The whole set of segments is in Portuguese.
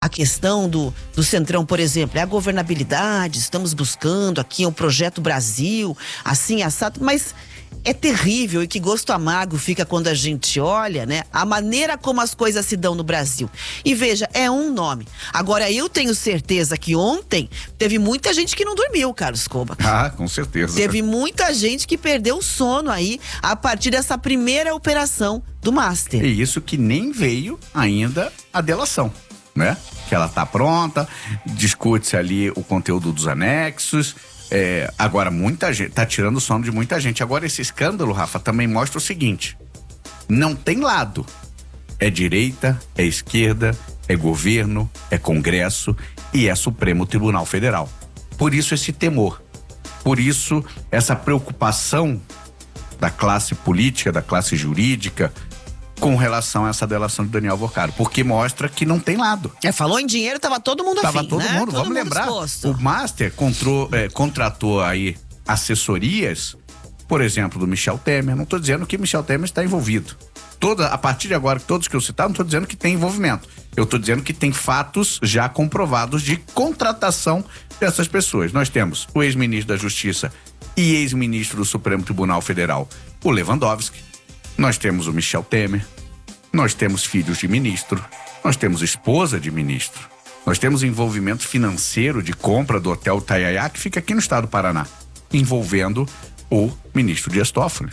questão do Centrão, por exemplo, é a governabilidade, estamos buscando aqui um projeto Brasil, assim, assado, mas é terrível e que gosto amargo fica quando a gente olha, né, a maneira como as coisas se dão no Brasil. E veja, é um nome. Agora, eu tenho certeza que ontem teve muita gente que não dormiu, Carlos Koba. Ah, com certeza. Teve muita gente que perdeu o sono aí a partir dessa primeira operação do Master. E isso que nem veio ainda a delação, né? Que ela tá pronta, discute-se ali o conteúdo dos anexos. Agora, muita gente tá tirando o sono de muita gente. Agora, esse escândalo, Rafa, também mostra o seguinte: não tem lado. É direita, é esquerda, é governo, é Congresso e é Supremo Tribunal Federal. Por isso esse temor, por isso essa preocupação da classe política, da classe jurídica, com relação a essa delação de Daniel Alvorcaro, porque mostra que não tem lado. Falou em dinheiro, tava todo mundo Tava afim, todo né? mundo, vamos lembrar, disposto. o Master contratou aí assessorias, por exemplo, do Michel Temer. Não estou dizendo que Michel Temer está envolvido. A partir de agora, todos que eu citar, não estou dizendo que tem envolvimento. Eu estou dizendo que tem fatos já comprovados de contratação dessas pessoas. Nós temos o ex-ministro da Justiça e ex-ministro do Supremo Tribunal Federal, o Lewandowski. Nós temos o Michel Temer, nós temos filhos de ministro, nós temos esposa de ministro, nós temos envolvimento financeiro de compra do Hotel Taiaiá, que fica aqui no estado do Paraná, envolvendo o ministro Dias Toffoli.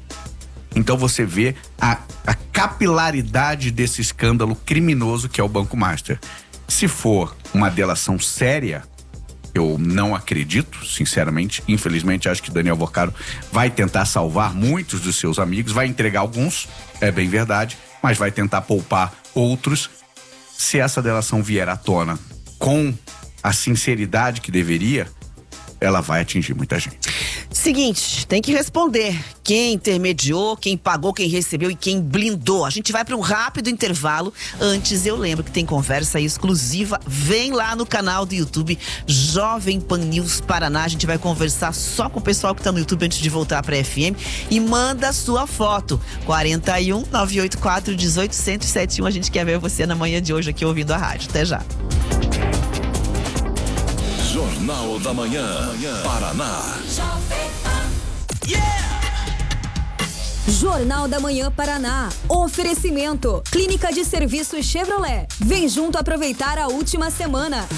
Então você vê a capilaridade desse escândalo criminoso que é o Banco Master. Se for uma delação séria, eu não acredito, sinceramente. Infelizmente, acho que Daniel Alvorcaro vai tentar salvar muitos dos seus amigos, vai entregar alguns, é bem verdade, mas vai tentar poupar outros. Se essa delação vier à tona com a sinceridade que deveria, ela vai atingir muita gente. Seguinte, tem que responder quem intermediou, quem pagou, quem recebeu e quem blindou. A gente vai para um rápido intervalo. Antes, eu lembro que tem conversa exclusiva. Vem lá no canal do YouTube Jovem Pan News Paraná. A gente vai conversar só com o pessoal que tá no YouTube antes de voltar pra FM. E manda sua foto. 41 984 18 171. A gente quer ver você na manhã de hoje aqui ouvindo a rádio. Até já. Jornal da Manhã, Paraná. Jornal da Manhã Paraná. Oferecimento. Clínica de Serviços Chevrolet. Vem junto aproveitar a última semana.